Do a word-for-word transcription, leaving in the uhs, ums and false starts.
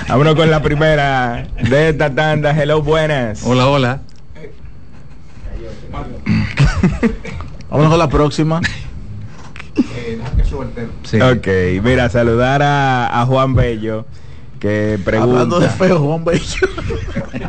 Vámonos con la primera de esta tanda. Hello, buenas. Hola, hola. Vámonos con la próxima. Sí. Ok, mira, saludar a, a Juan Bello, que pregunta. Hablando de feo, Juan Bello.